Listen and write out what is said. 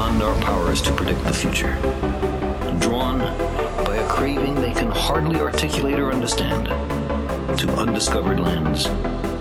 beyond our powers to predict the future. Drawn by a craving they can hardly articulate or understand to undiscovered lands,